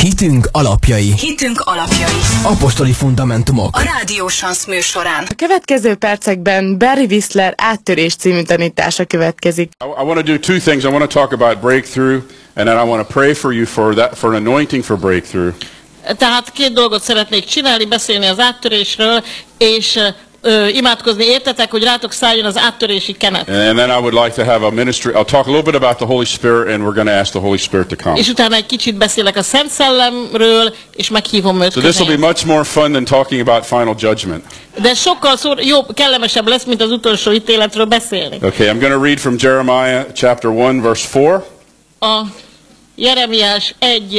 Hitünk alapjai. Hitünk alapjai. Apostoli fundamentumok. A Rádió Sansz műsorán. A következő percekben Barry Whistler áttörés című tanítása következik. I want to do two things. I want to talk about breakthrough, and then I want to pray for you for an anointing for breakthrough. Tehát két dolgot szeretnék csinálni, beszélni az áttörésről, és imádkozni értetek, hogy rátok szálljon az áttörési kenet. And then I would like to have a ministry. I'll talk a little bit about the Holy Spirit, and we're going to ask the Holy Spirit to come. És utána egy kicsit beszélek a Szent Szellemről, és meghívom őt. So this will be much more fun than talking about final judgment. De sokkal jobb, kellemesebb lesz, mint az utolsó ítéletről beszélni. Okay, I'm going to read from Jeremiah chapter 1 verse 4. A Jeremiás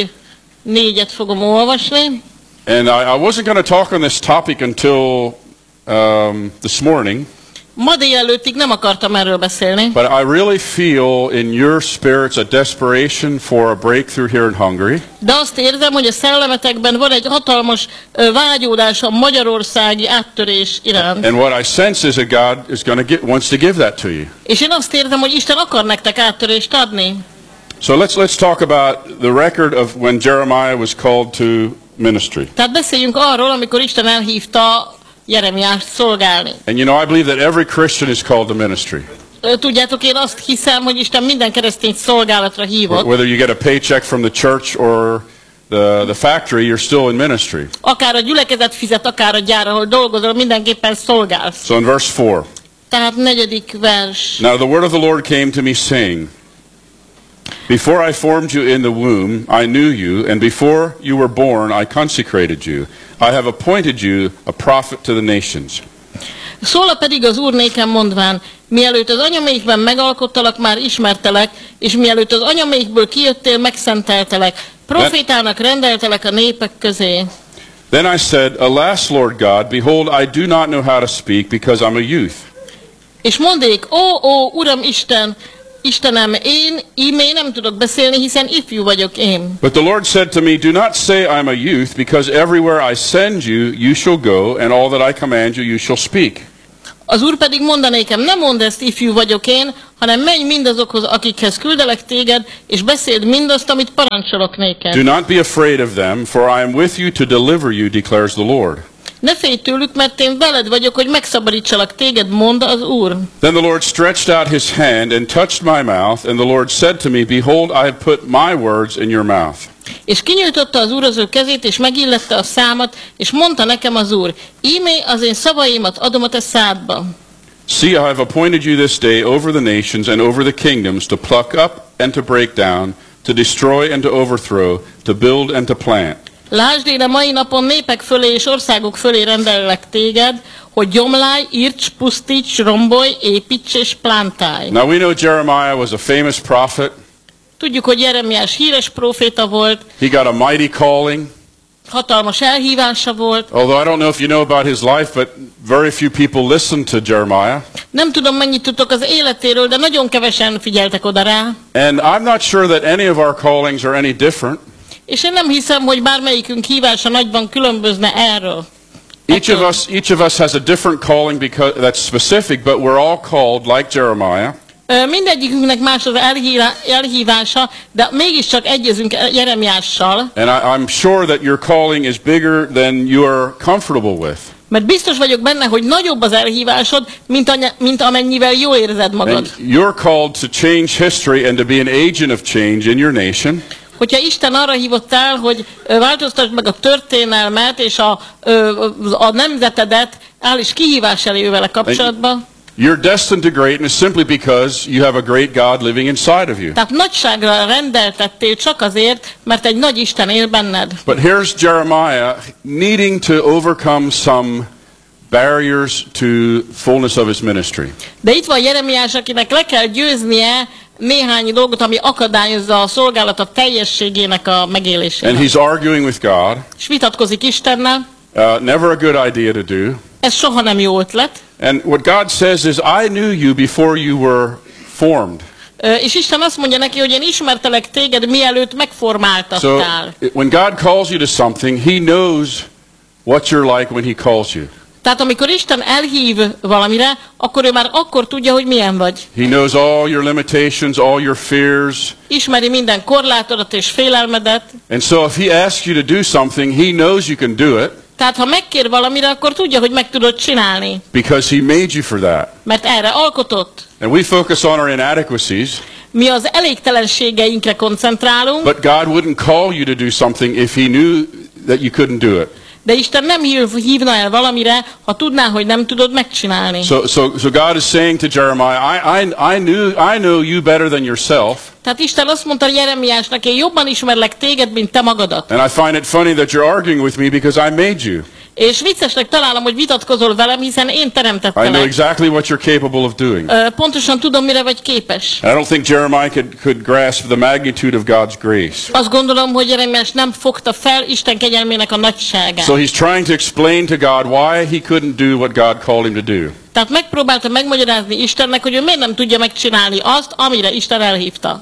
1:4-et fogom olvasni. And I wasn't going to talk on this topic until this morning. Ma délelőttig nem akartam erről beszélni. But I really feel in your spirits a desperation for a breakthrough here in Hungary. De azt érzem, hogy a szellemetekben van egy hatalmas vágyódás a magyarországi áttörés iránt. And what I sense is that God is wants to give that to you. És én azt érzem, hogy Isten akar nektek áttörést adni. So let's talk about the record of when Jeremiah was called to ministry. Tehát beszéljünk arról, amikor Isten elhívta Jeremiást szolgálni. And you know, I believe that every Christian is called to ministry. Tudjátok, én azt hiszem, hogy Isten minden keresztényt szolgálatra hívott. Whether you get a paycheck from the church or the factory, you're still in ministry. Akár a gyülekezet fizet, akár a gyár, ahol dolgozol, mindenképpen szolgálsz. So in verse 4. Tehát 4. vers. Now the word of the Lord came to me saying, Before I formed you in the womb, I knew you, and before you were born, I consecrated you. I have appointed you a prophet to the nations. Szól pedig az Úr nékem mondván, mielőtt az anyamékben megalkottalak, már ismertelek, és mielőtt az anyamékből kijöttél, megszenteltelek. Profétának rendeltelek a népek közé. Then I said, Alas, Lord God, behold, I do not know how to speak, because I'm a youth. És mondék, ó, Uram Istenem, én ímé nem tudok beszélni, hiszen ifjú vagyok én. But the Lord said to me, Do not say I'm a youth, because everywhere I send you, you shall go, and all that I command you, you shall speak. Az Úr pedig mondanékem, nem mondd ezt, ifjú vagyok én, hanem menj mindazokhoz, akikhez küldelek téged, és beszéld mindazt, amit parancsolok néked. Do not be afraid of them, for I am with you to deliver you, declares the Lord. Ne félj tőlük, mert én veled vagyok, hogy megszabadítsalak téged, mond az Úr. Then the Lord stretched out his hand and touched my mouth, and the Lord said to me, Behold, I have put my words in your mouth. És kinyújtotta az Úr az ő kezét, és megillette a számat, és mondta nekem az Úr, íme az én szavaimat adom a te szádba. See, I have appointed you this day over the nations and over the kingdoms to pluck up and to break down, to destroy and to overthrow, to build and to plant. Lásd, én a mai napon népek fölé és országok fölé rendelek téged, hogy gyomlálj, írts, pusztíts, rombolj, építs és plántálj. Now we know Jeremiah was a famous prophet. Tudjuk, hogy Jeremiás híres próféta volt. He got a mighty calling. Hatalmas elhívása volt. Although I don't know if you know about his life, but very few people listened to Jeremiah. Nem tudom, mennyit tudtok az életéről, de nagyon kevesen figyeltek oda rá. And I'm not sure that any of our callings are any different. És én nem hiszem, hogy bármelyikünk hívása nagyban különbözne erről. Each of us has a different calling because that's specific, but we're all called like Jeremiah. Mindegyikünknek más az elhívása, de mégiscsak egyezünk Jeremiással. And I'm sure that your calling is bigger than you are comfortable with. Mert biztos vagyok benne, hogy nagyobb az elhívásod, mint amennyivel jól érzed magad. And you're called to change history and to be an agent of change in your nation. Hogyha Isten arra hívott el, hogy változtasd meg a történelmet és a nemzetedet, áll is kihívás elé vele kapcsolatban. You're destined to greatness simply because you have a great God living inside of you. Tehát nagyságra rendeltettél csak azért, mert egy nagy Isten él benned. But here's Jeremiah needing to overcome some barriers to fullness of his ministry. De itt van Jeremiás, akinek le kell győznie néhány dolgot, ami akadályozza a szolgálata teljességének a megélését. And he's arguing with God. És vitatkozik Istennel. Never a good idea to do. Ez soha nem jó ötlet. And what God says is, I knew you before you were formed. És Isten azt mondja neki, hogy én ismertelek téged, mielőtt megformáltattál. So when God calls you to something, He knows what you're like when He calls you. Tehát amikor Isten elhív valamire, akkor ő már akkor tudja, hogy milyen vagy. He knows all your limitations, all your fears. Ismeri minden korlátodat és félelmedet. And so if he asks you to do something, he knows you can do it Tehát ha megkér valamire, akkor tudja, hogy meg tudod csinálni. because he made you for that. Mert erre alkotott. And we focus on our inadequacies, Mi az elégtelenségeinkre koncentrálunk, but God wouldn't call you to do something if he knew that you couldn't do it. de Isten nem hívna el valamire, ha tudná, hogy nem tudod megcsinálni. So God is saying to Jeremiah, I know you better than yourself. Tehát Isten azt mondta Jeremiásnak, én jobban ismerlek téged, mint te magadat. And I find it funny that you're arguing with me because I made you. És viccesnek találom, hogy vitatkozol velem, hiszen én I know teremtettelek. exactly what you're capable of doing. Pontosan tudom, mire vagy képes. I don't think Jeremiah could grasp the magnitude of God's grace. Azt gondolom, hogy Jeremiás nem fogta fel Isten kegyelmének a nagyságát. So he's trying to explain to God why he couldn't do what God called him to do. Tehát megpróbálta megmagyarázni Istennek, hogy ő miért nem tudja megcsinálni azt, amire Isten elhívta.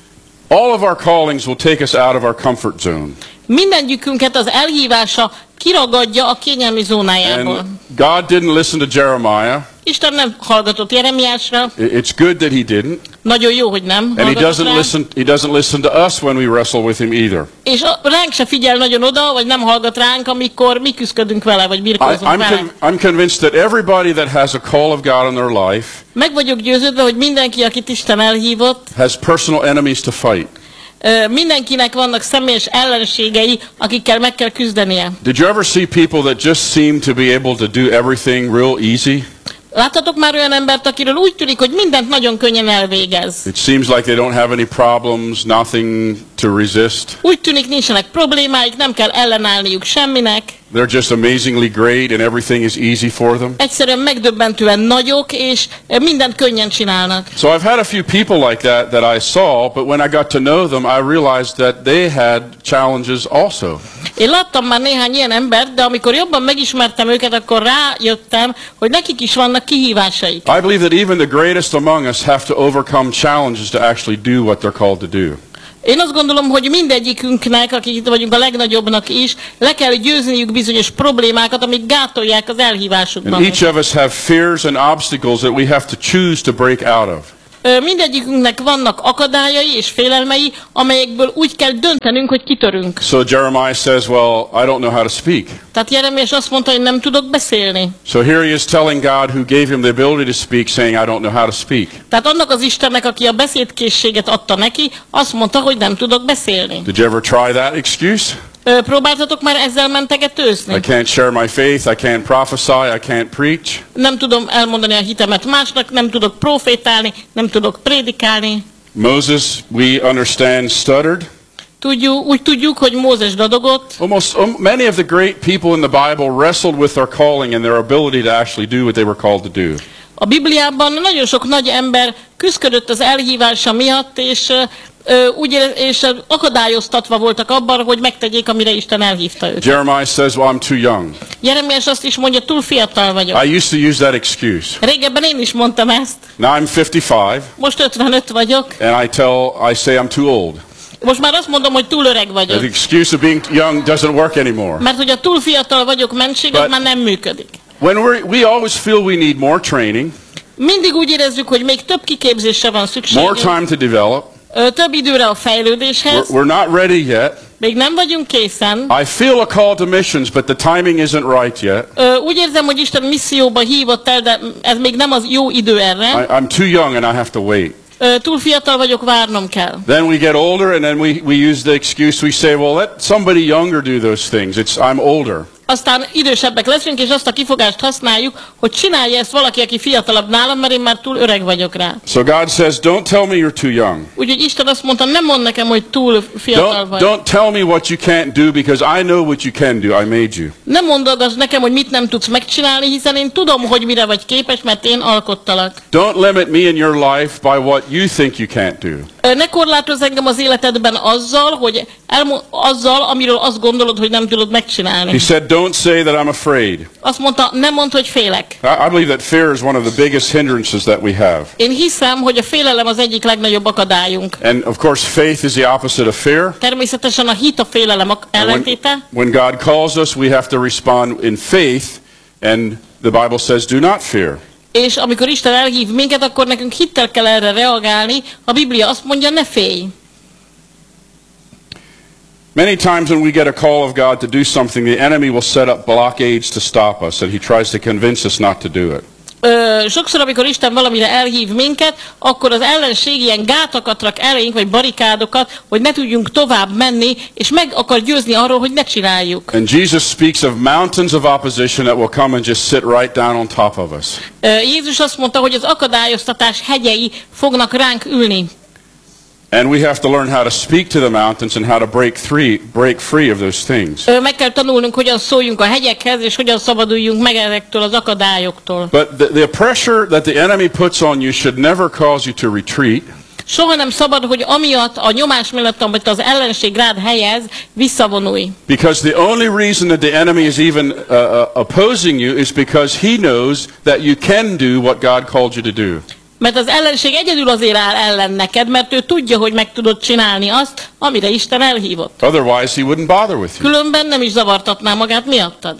All of our callings will take us out of our comfort zone. Mindennyiünket az elhívása kiragadja a kényelmi zónájából. And God didn't listen to Jeremiah. Isten nem hallgatott Jeremiásra. It's good that he didn't. Nagyon jó, hogy nem And hallgatott rá. he doesn't listen to us when we wrestle with him either. És ránk se figyel nagyon oda, vagy nem hallgat ránk, amikor mi küzdködünk vele, vagy birkózunk vele. I'm convinced that everybody that has a call of God in their life Meg vagyok győződve, hogy mindenki, akit Isten elhívott, has personal enemies to fight. mindenkinek vannak személyes ellenségei, akikkel meg kell küzdenie. Did you ever see people that just seem to be able to do everything real easy? Láttatok már olyan embert, akiről úgy tűnik, hogy mindent nagyon könnyen elvégez? It seems like they don't have any problems, nothing to resist. Úgy tűnik, nincsenek problémáik, nem kell ellenállniuk semminek. They're just amazingly great and everything is easy for them. Egyszerűen megdöbbentően nagyok, és mindent könnyen csinálnak. So I've had a few people like that I saw, but when I got to know them, I realized that they had challenges also. Én láttam már néhány ilyen embert, de amikor jobban megismertem őket, akkor rájöttem, hogy nekik is vannak kihívásaik. I believe that even the greatest among us have to overcome challenges to actually do what they're called to do. Én azt gondolom, hogy mindegyikünknek, akik itt vagyunk a legnagyobbnak is, le kell győzniük bizonyos problémákat, amik gátolják az elhívásukban. And each of us have fears and obstacles that we have to choose to break out of. Mindegyikünknek vannak akadályai és félelmei, amelyekből úgy kell döntenünk, hogy kitörünk. So Jeremiah says, well, I don't know how to speak. Tehát Jeremiás azt mondta, hogy nem tudok beszélni. So here he is telling God, who gave him the ability to speak, saying, I don't know how to speak. Tehát annak az Istennek, aki a beszédkészséget adta neki, azt mondta, hogy nem tudok beszélni. Did you ever try that excuse? Próbáltatok már ezzel mentegetőzni? I can't share my faith, I can't prophesy, I can't preach. Nem tudom elmondani a hitemet másnak, nem tudok profétálni, nem tudok prédikálni. Moses, we understand, stuttered. Úgy tudjuk, hogy Mózes dadogott. Many of the great people in the Bible wrestled with their calling and their ability to actually do what they were called to do. A Bibliában nagyon sok nagy ember küzdött az elhívása miatt, és akadályoztatva voltak abban, hogy megtegyék, amire Isten elhívta őket. Jeremiah says, well, I'm too young. Jeremiás azt is mondja, túl fiatal vagyok. I used to use that excuse. Régebben én is mondtam ezt. Now I'm 55, Most 55 vagyok. and I say I'm too old. Most már azt mondom, hogy túl öreg vagyok. The excuse of being young doesn't work anymore. Mert hogy a túl fiatal vagyok mentség, az már nem működik. When we always feel we need more training, mindig úgy érezzük, hogy még több kiképzésre van szükségünk. more time to develop. Több időre a fejlődéshez. We're not ready yet. Még nem vagyunk készen. I feel a call to missions, but the timing isn't right yet. Úgy érzem, hogy Isten misszióba hívott el, de ez még nem az jó idő erre. I'm too young and I have to wait. Túl fiatal vagyok, várnom kell. Then we get older and then we use the excuse, we say, well, let somebody younger do those things. I'm older. Aztán idősebbek leszünk, és azt a kifogást használjuk, hogy csinálja ezt valaki, aki fiatalabb nálam, mert én már túl öreg vagyok rá. So God says, don't tell me you're too young. Úgyhogy Isten azt mondta, nem mondd nekem, hogy túl fiatal vagy. Don't tell me what you can't do, because I know what you can do. I made you. Nem mondogass nekem, hogy mit nem tudsz megcsinálni, hiszen én tudom, hogy mire vagy képes, mert én alkottalak. Don't limit me in your life by what you think you can't do. Ne korlátozz engem az életedben azzal, amiről azt gondolod, hogy nem tudod megcsinálni. He said, don't say that I'm afraid. Azt mondta, nem mondd, hogy félek. I believe that fear is one of the biggest hindrances that we have. Én hiszem, hogy a félelem az egyik legnagyobb akadályunk. And of course, faith is the opposite of fear. Természetesen a hit a félelem ellentéte. When God calls us, we have to respond in faith And the Bible says, do not fear. És amikor Isten elhív minket, akkor nekünk hittel kell erre reagálni. A Biblia azt mondja, ne félj. Many times when we get a call of God to do something, the enemy will set up blockades to stop us, and he tries to convince us not to do it. Sokszor, amikor Isten valamire elhív minket, akkor az ellenség ilyen gátakat rak elénk, vagy barikádokat, hogy ne tudjunk tovább menni, és meg akar győzni arról, hogy ne csináljuk. And Jesus speaks of mountains of opposition that will come and just sit right down on top of us. Jézus azt mondta, hogy az akadályoztatás hegyei fognak ránk ülni. And we have to learn how to speak to the mountains and how to break free of those things. Meg kell tanulnunk, hogyan szóljunk a hegyekhez, és hogyan szabaduljunk meg ezektől az akadályoktól. But the pressure that the enemy puts on you should never cause you to retreat. Soha nem szabad, hogy amiatt a nyomás miatt, amit az ellenség rád helyez, visszavonulj. Because the only reason that the enemy is even opposing you is because he knows that you can do what God called you to do. Mert az ellenség egyedül azért áll ellen neked, mert ő tudja, hogy meg tudod csinálni azt, amire Isten elhívott. Otherwise he wouldn't bother with you. Különben nem is zavartatná magát miattad.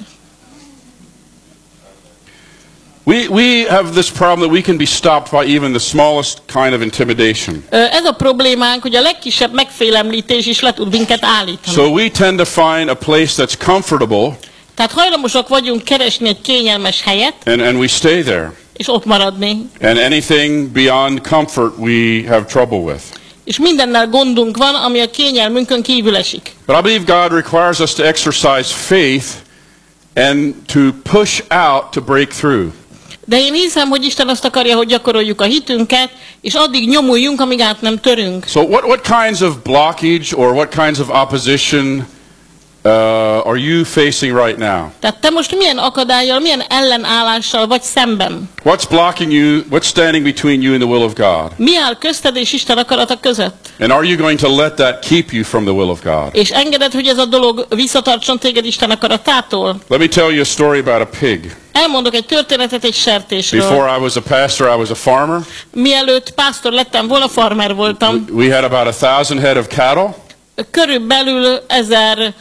We have this problem that we can be stopped by even the smallest kind of intimidation. Ez a problémánk, hogy a legkisebb megfélemlítés is le tud minket állítani. So we tend to find a place that's comfortable. Tehát hajlamosak vagyunk keresni egy kényelmes helyet, And we stay there. és ott maradni. And anything beyond comfort we have trouble with. És mindennel gondunk van, ami a kényelmünkön kívül esik. But I believe God requires us to exercise faith and to push out to break through. De én hiszem, hogy Isten azt akarja, hogy gyakoroljuk a hitünket, és addig nyomuljunk, amíg át nem törünk. So what kinds of blockage or what kinds of opposition are you facing right now? Tehát te most milyen akadállyal, milyen ellenállással vagy szemben? What's blocking you? What's standing between you and the will of God? Mi áll közted és Isten akarata között? And are you going to let that keep you from the will of God? És engeded, hogy ez a dolog visszatartson téged Isten akaratától? Let me tell you a story about a pig. Elmondok egy történetet egy sertésről. Before I was a pastor, I was a farmer. Mielőtt pásztor lettem volna, farmer voltam. We had about 1,000 head of cattle. Körülbelül 1000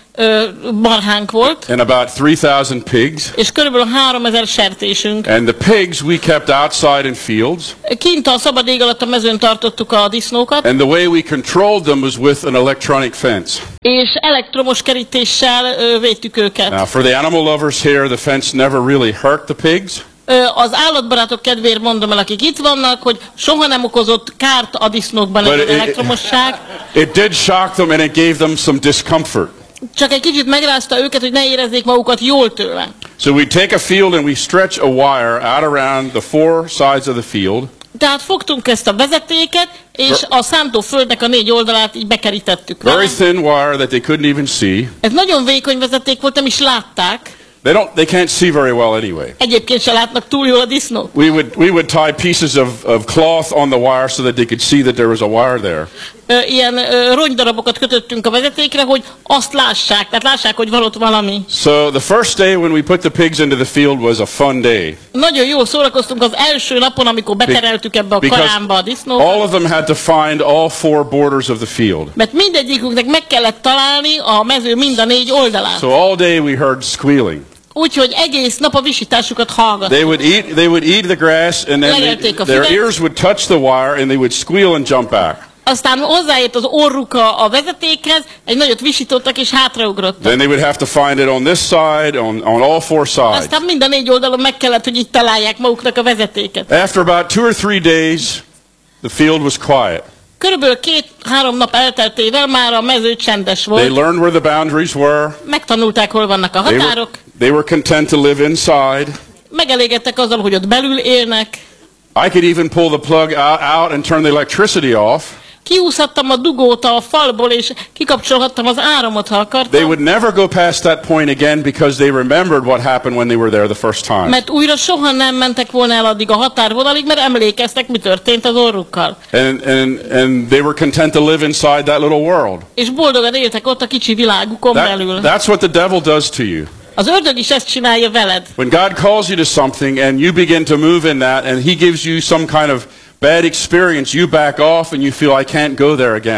marhánk volt. And about 3,000 pigs. És körülbelül 3000 sertésünk. And the pigs we kept outside in fields. Kint a szabad ég alatt a mezőn tartottuk a disznókat. And the way we controlled them was with an electronic fence. És elektromos kerítéssel védtük őket. Now for the animal lovers here, the fence never really hurt the pigs. Az állatbarátok kedvéért mondom el, akik itt vannak, hogy soha nem okozott kárt a disznókban ez az elektromosság. It did shock them and it gave them some discomfort. Csak egy kicsit megrázta őket, hogy ne érezzék magukat jól tőle. So we take a field and we stretch a wire out around the 4 sides of the field. Tehát fogtunk ezt a vezetéket, és a szántóföldnek a 4 oldalát így bekerítettük. Very thin wire that they couldn't even see. Ez nagyon vékony vezeték volt, nem is látták. They can't see very well anyway. Egyébként se látnak túl jól a disznók. We would tie pieces of cloth on the wire so that they could see that there was a wire there. Ilyen ronydarabokat kötöttünk a vezetékre, hogy azt lássák, tehát lássák, hogy van ott valami. So the first day when we put the pigs into the field was a fun day. Nagyon jól szórakoztunk az első napon, amikor betereltük ebbe a karámba a disznókat. All of them had to find all 4 borders of the field. Mert mindegyikünknek meg kellett találni a mező mind a 4 oldalát. So all day we heard squealing. Úgyhogy egész nap a visításukat hallgattuk. They would eat the grass and then their ears would touch the wire and they would squeal and jump back. Aztán hozzáért az orruk a vezetékhez, egy nagyot visítottak és hátraugrottak. Then they would have to find it on this side, on all 4 sides. Aztán mind a 4 oldalon meg kellett, hogy így találják maguknak a vezetéket. After about 2 or 3 days, the field was quiet. Körülbelül 2-3 nap elteltével már a mező csendes volt. They learned where the boundaries were. Megtanulták, hol vannak a határok. They were content to live inside. Megelégedtek azzal, hogy ott belül élnek. I could even pull the plug out and turn the electricity off. Kihúzhattam a dugót a falból, és kikapcsolhattam az áramot, ha akartam. They would never go past that point again because they remembered what happened when they were there the first time. Mert újra soha nem mentek volna el addig a határvonalig, mert emlékeztek, mi történt az orrukkal. And they were content to live inside that little world. És boldogan éltek ott a kicsi világukon belül. That's what the devil does to you. Az ördög is ezt csinálja veled. When God calls you to something and you begin to move in that and he gives you some kind of bad experience, you back off and you feel I can't go there again.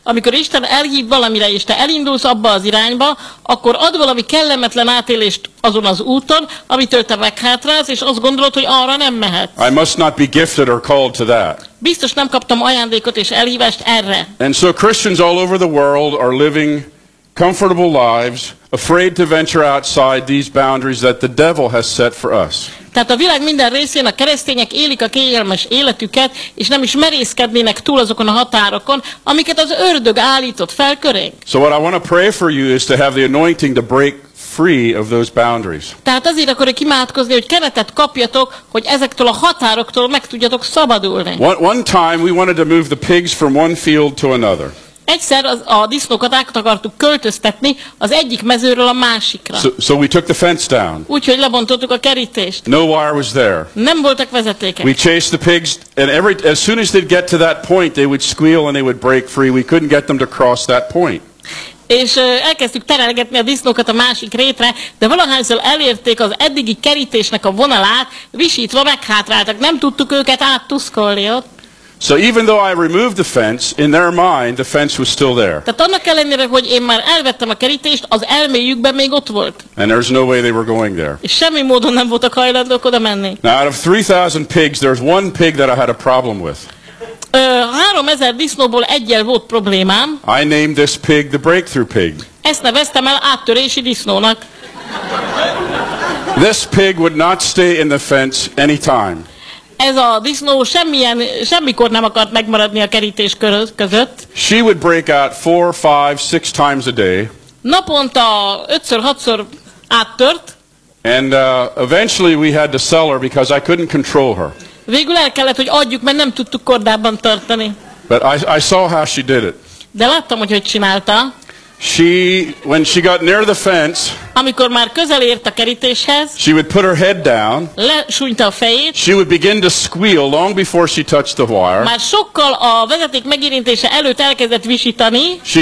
amikor Isten elhív valamire, és te elindulsz abba az irányba, akkor ad valami kellemetlen átélést azon az úton, amitől te meghátrálsz, és azt gondolod, hogy arra nem mehetsz. I must not be gifted or called to that. Biztos nem kaptam ajándékot és elhívást erre. And so Christians all over the world are living comfortable lives, afraid to venture outside these boundaries that the devil has set for us. Tehát a világ minden részén a keresztények élik a kényelmes életüket, és nem is merészkednének túl azokon a határokon, amiket az ördög állított fel körénk. So what I want to pray for you is to have the anointing to break free of those boundaries. Tehát azért akarok imádkozni, hogy keretet kapjatok, hogy ezektől a határoktól meg tudjatok szabadulni. One time we wanted to move the pigs from one field to another. Egyszer a disznókat át akartuk költöztetni az egyik mezőről a másikra. So we took the fence down. Úgyhogy lebontottuk a kerítést. No wire was there. Nem voltak vezetékek. We chased the pigs, and as soon as they'd get to that point, they would squeal and they would break free. We couldn't get them to cross that point. És elkezdtük terelgetni a disznókat a másik rétre, de valahányszor elérték az eddigi kerítésnek a vonalát, visítva meghátráltak. Nem tudtuk őket áttuszkolni ott. So even though I removed the fence, in their mind, the fence was still there. Tehát annak ellenére, hogy én már elvettem a kerítést, az elméjükben még ott volt. And there's no way they were going there. És semmi módon nem voltak hajlandók oda menni. Now, out of 3,000 pigs, there's one pig that I had a problem with. 3000 disznóból egyel volt problémám. I named this pig the breakthrough pig. Ezt neveztem el áttörési disznónak. This pig would not stay in the fence anytime. Ez a disznó semmikor nem akart megmaradni a kerítés között. She would break out 4, 5, 6 times a day. Naponta 5-6-szor áttört. And eventually we had to sell her because I couldn't control her. Végül el kellett, hogy adjuk, mert nem tudtuk kordában tartani. But I saw how she did it. De láttam, hogy csinálta. When she got near the fence, amikor már közel ért a kerítéshez, she would put her head down. Lesúnyta a fejét. She would begin to squeal long before she touched the wire. Már sokkal a vezeték megérintése előtt elkezdett visítani. She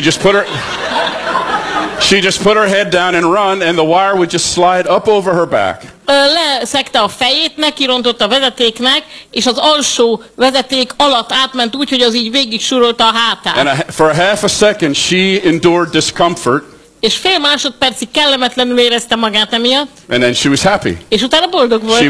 just put her head down and run, and the wire would just slide up over her back. Leszegte a fejét, nekirontott a vezetéknek, és az alsó vezeték alatt átment úgy, hogy az így végig surolta a hátát. And for a half a second, she endured discomfort. És fél másodpercig kellemetlenül érezte magát emiatt. And then she was happy. És utána boldog volt.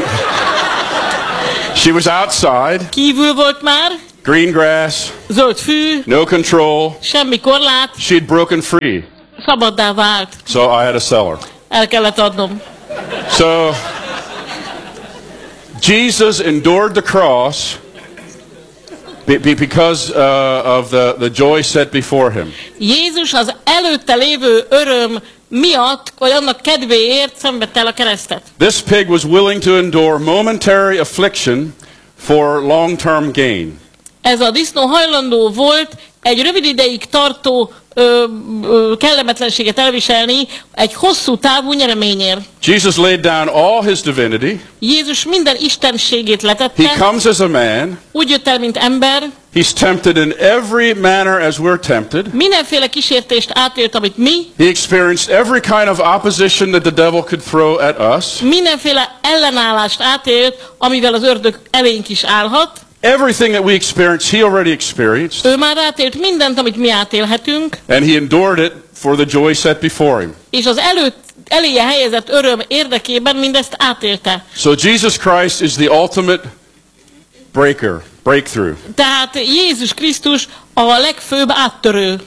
She was outside. Kívül volt már. Green grass. Zöld fű. No control. Semmi korlát. She'd broken free. Szabaddá vált. So I had to sell her. El kellett adnom. So Jesus endured the cross because of the joy set before him. Jézus az előtte lévő öröm miatt, vagy annak kedvéért szenvedte el a keresztet. This pig was willing to endure momentary affliction for long-term gain. Ez a disznó hajlandó volt egy rövid ideig tartó kellemetlenséget elviselni egy hosszú távú nyereményért. Jesus laid down all his divinity. Jézus minden istenségét letette. He comes as a man. Úgy jött el, mint ember. He's tempted in every manner as we're tempted. Mindenféle kísértést átélt, amit mi. He experienced every kind of opposition that the devil could throw at us. Mindenféle ellenállást átélt, amivel az ördög elénk is állhat. Everything that we experience, he already experienced. Ő már átélt mindent, amit mi átélhetünk. And he endured it for the joy set before him. És az eléje helyezett öröm érdekében mindezt átélte. So Jesus Christ is the ultimate breakthrough. Tehát Jézus Krisztus a legfőbb áttörő.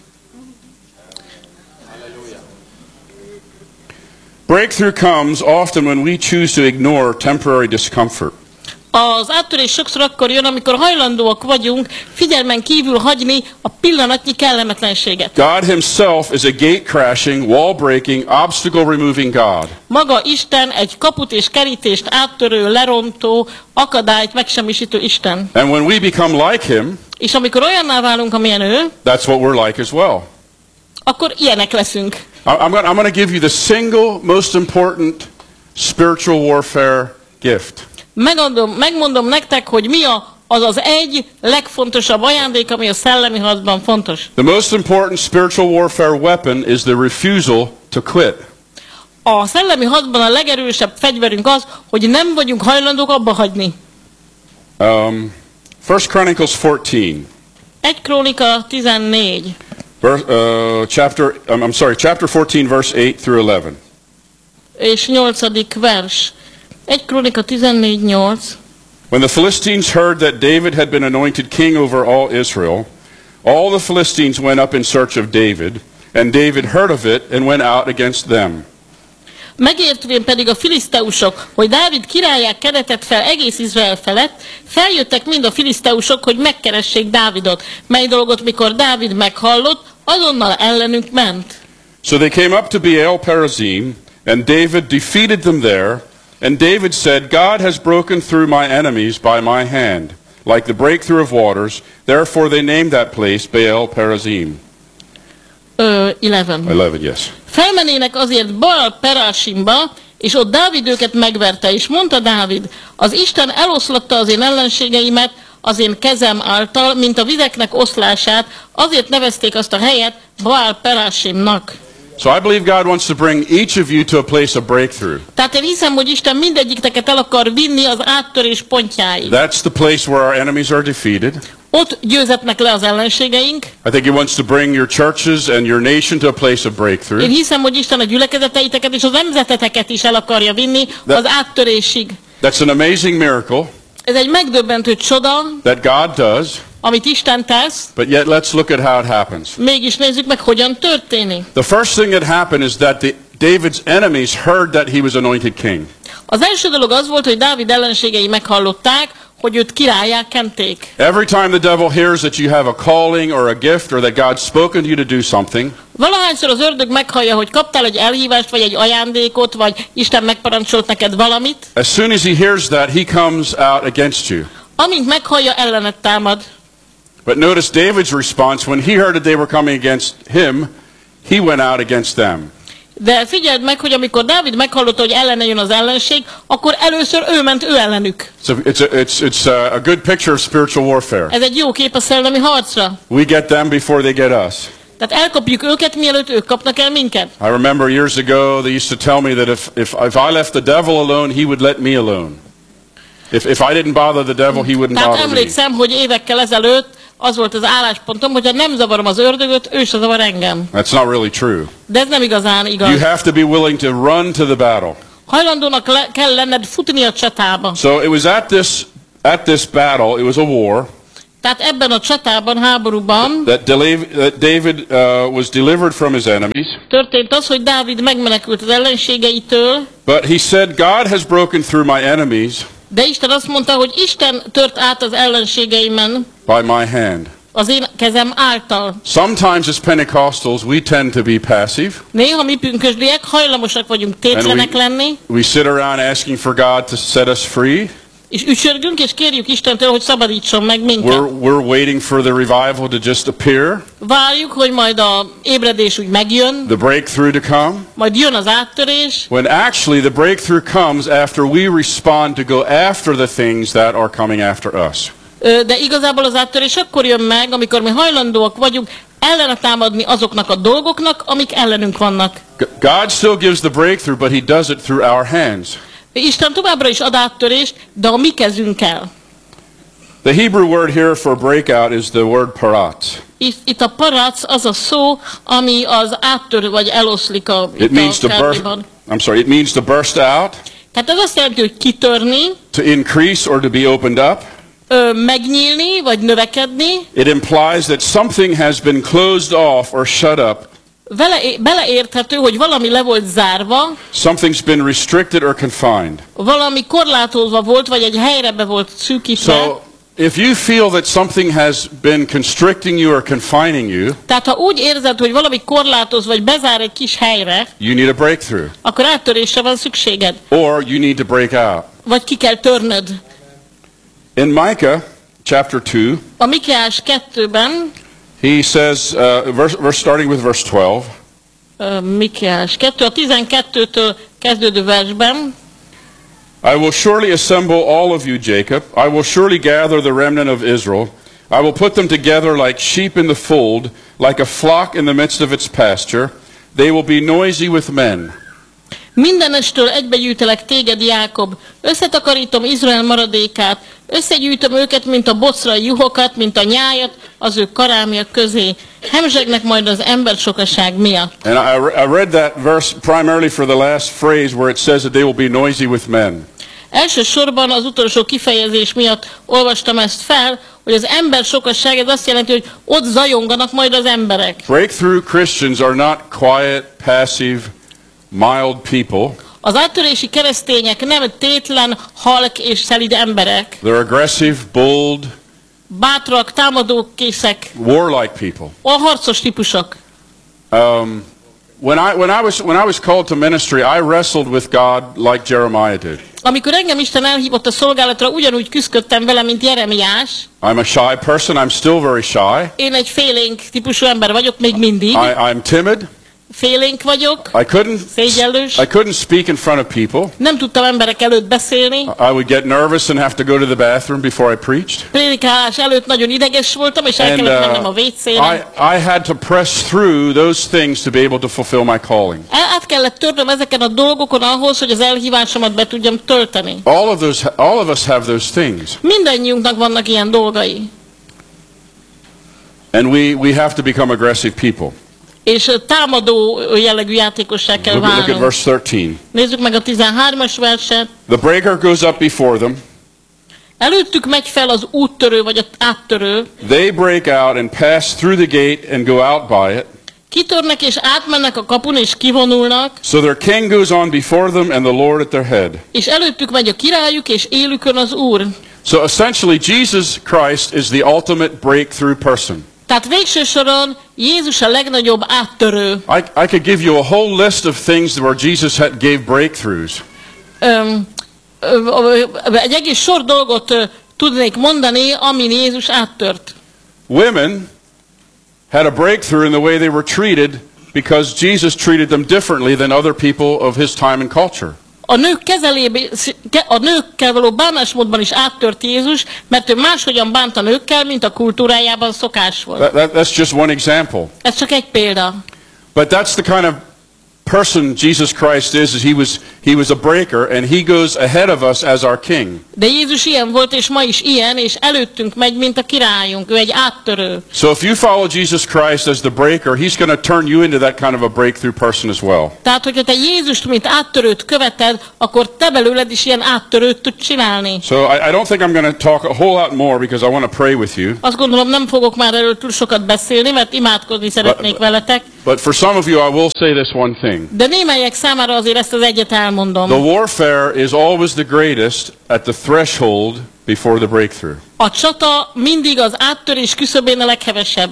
Breakthrough comes often when we choose to ignore temporary discomfort. Az áttörés sokszor akkor jön, amikor hajlandóak vagyunk figyelmen kívül hagyni a pillanatnyi kellemetlenséget. God himself is a gate-crashing, wall-breaking, obstacle-removing God. Maga Isten egy kaput és kerítést áttörő, lerontó, akadályt megsemmisítő Isten. And when we become like him, és amikor olyanná válunk, amilyen ő, that's what we're like as well. akkor ilyenek leszünk. I'm going to give you the single most important spiritual warfare gift. Megmondom nektek, hogy mi az egy legfontosabb ajándék, ami a szellemi harcban fontos. The most important spiritual warfare weapon is the refusal to quit. A szellemi harcban a legerősebb fegyverünk az, hogy nem vagyunk hajlandók abba hagyni. 1 Chronicles 14. 1 Krónika 14. Chapter 14, verse 8 through 11. És 8. vers. 1 Krónika 14:8. When the Philistines heard that David had been anointed king over all Israel, all the Philistines went up in search of David, and David heard of it and went out against them. Megértvén pedig a filiszteusok, hogy Dávid királlyá keretett fel egész Izrael felett, feljöttek mind a filiszteusok, hogy megkeressék Dávidot, mely dolgot mikor Dávid meghallott, azonnal ellenünk ment. So they came up to Baal Perazim, and David defeated them there, and David said, God has broken through my enemies by my hand, like the breakthrough of waters, therefore they named that place Baal Perazim. 11, yes. Felmenének azért Baal Perasimba, és ott Dávid őket megverte, és mondta Dávid, az Isten eloszlatta az én ellenségeimet az én kezem által, mint a vizeknek oszlását, azért nevezték azt a helyet Baal Perasimnak. So I believe God wants to bring each of you to a place of breakthrough. Tehát én hiszem, hogy Isten mindegyiketeket el akar vinni az áttörés pontjáig. That's the place where our enemies are defeated. Ott győzetnek le az ellenségeink. I think He wants to bring your churches and your nation to a place of breakthrough. Én hiszem, hogy Isten a gyülekezeteiteket és az nemzeteteket is el akarja vinni az áttörésig. That's an amazing miracle. Ez egy megdöbbentő csoda, that God does, amit Isten tesz. but yet let's look at how it happens. Mégis nézzük meg, hogyan történik. The first thing that happened is that David's enemies heard that he was anointed king. Az első dolog az volt, hogy Dávid ellenségei meghallották, hogy őt királlyá kenték. Every time the devil hears that you have a calling or a gift or that God's spoken to you to do something, valahányszor az ördög meghallja, hogy kaptál egy elhívást, vagy egy ajándékot, vagy Isten megparancsolt neked valamit, as soon as he hears that, he comes out against you. amint meghallja, ellenet támad. But notice David's response when he heard that they were coming against him, he went out against them. De figyeld meg, hogy amikor Dávid meghallotta, hogy ellene jön az ellenség, akkor először ő ment ő ellenük. So it's a good picture of spiritual warfare. Ez egy jó kép a szellemi harcra. We get them before they get us. Tehát elkapjuk őket, mielőtt ők kapnak el minket. I remember years ago they used to tell me that if I left the devil alone, he would let me alone. If I didn't bother the devil, he wouldn't Tehát bother me. emlékszem, hogy évekkel ezelőtt az volt az álláspontom, hogy ha nem zavarom az ördögöt, ő se zavar engem. That's not really true. De ez nem igazán igaz. You have to be willing to run to the battle. Hajlandónak kell lenned futni a csatába. So it was at this battle, it was a war, Tehát ebben a csatában, háborúban that David was delivered from his enemies. történt az, hogy Dávid megmenekült az ellenségeitől, But he said, God has broken through my enemies de Isten azt mondta, hogy Isten tört át az ellenségeimen by my hand. az én kezem által. Sometimes as Pentecostals, we tend to be passive. Néha mi pünkösdiek hajlamosak vagyunk tétlenek lenni, We sit around asking for God to set us free. és ücsörgünk, és kérjük Istentől, hogy szabadítson meg minket. We're waiting for the revival to just appear, Várjuk, hogy majd a ébredés úgy megjön, the breakthrough to come. majd jön az áttörés, When actually the breakthrough comes after we respond to go after the things that are coming after us. de igazából az áttörés akkor jön meg, amikor mi hajlandóak vagyunk ellene támadni azoknak a dolgoknak, amik ellenünk vannak. God still gives the breakthrough, but He does it through our hands. Isten továbbra is ad áttörést, de a mi kezünkkel. The Hebrew word here for breakout is the word paratz. Itt a parac az a szó, ami az áttör vagy eloszlik It means to burst out, Tehát ez azt jelenti, hogy kitörni, to increase or to be opened up. Megnyílni vagy növekedni. It implies that something has been closed off or shut up. Beleérthető, hogy valami le volt zárva, Something's been restricted or confined. valami korlátozva volt, vagy egy helyre be volt szűkítve. So, if you feel that something has been constricting you or confining you, Tehát ha úgy érzed, hogy valami korlátoz, vagy bezár egy kis helyre, you need a breakthrough. akkor áttörésre van szükséged. Or you need to break out. Vagy ki kell törnöd. In Micah chapter 2, A Mikéás 2-ben, he says, starting with verse 12, Mikéás 2, a 12-től kezdődő versben, I will surely assemble all of you, Jacob. I will surely gather the remnant of Israel. I will put them together like sheep in the fold, like a flock in the midst of its pasture. They will be noisy with men. mindenestől egybegyűjtelek téged, Jákob, összetakarítom Izrael maradékát, Összegyűjtöm őket, mint a bocrai juhokat, mint a nyájat az ő karámja közé. Hemzsegnek majd az ember sokaság miatt. And I read that verse primarily for the last phrase where it says that they will be noisy with men. Elsősorban az utolsó kifejezés miatt olvastam ezt fel, hogy az ember sokasság, ez azt jelenti, hogy ott zajonganak majd az emberek. Breakthrough Christians are not quiet, passive, mild people. Az áttörési keresztények nem tétlen, halk és szelíd emberek. They're aggressive, bold, Bátrak, támadókészek, warlike people. a harcos típusok. When I was called to ministry, I wrestled with God like Jeremiah did. Amikor engem Isten elhívott a szolgálatra, ugyanúgy küzdöttem vele, mint Jeremiás. I'm a shy person. I'm still very shy. Én egy félénk típusú ember vagyok még mindig. I'm timid. Félénk vagyok, szégyellős. I couldn't speak in front of people. Nem tudtam emberek előtt beszélni. I would get nervous and have to go to the bathroom before I preached. Prédikálás előtt nagyon ideges voltam, és el kellett mennem a WC-re. I had to press through those things to be able to fulfill my calling. Át kellett törnöm ezeken a dolgokon ahhoz, hogy az elhívásomat be tudjam tölteni. All of us have those things. Mindannyiunknak vannak ilyen dolgai. And we have to become aggressive people. És támadó jellegű játékossá kell Look at válnunk. verse 13. Nézzük meg a 13-as verset. The breaker goes up before them. Előttük megy fel az úttörő vagy az áttörő. They break out and pass through the gate and go out by it. Kitörnek és átmennek a kapun és kivonulnak. So their king goes on before them and the Lord at their head. És előttük megy a királyuk és élükön az Úr. So essentially Jesus Christ is the ultimate breakthrough person. Tehát végső soron Jézus a legnagyobb áttörő. I could give you a whole list of things where Jesus gave breakthroughs. Egy egész sor dolgot tudnék mondani, amin Jézus áttört. Women had a breakthrough in the way they were treated because Jesus treated them differently than other people of his time and culture. A nőkkel való bánásmódban is áttört Jézus, mert ő máshogyan bánt a nőkkel, mint a kultúrájában szokás volt. That's just one example. Ez csak egy példa. But that's the kind of person Jesus Christ is he was a breaker and he goes ahead of us as our king. De Jézus ilyen volt, és ma is ilyen, és előttünk megy, mint a királyunk. Ő egy áttörő. So if you follow Jesus Christ as the breaker, he's going to turn you into that kind of a breakthrough person as well. Tehát, hogyha te Jézust, mint áttörőt követed, akkor te belőled is ilyen áttörőt tud csinálni. So I don't think I'm going to talk a whole lot more because I want to pray with you. Azt gondolom, nem fogok már erről túl sokat beszélni, mert imádkozni szeretnék veletek. But for some of you, I will say this one thing. De némelyek számára azért ezt az egyet elmondom. The warfare is always the greatest at the threshold before the breakthrough. A csata mindig az áttörés küszöbén a leghevesebb.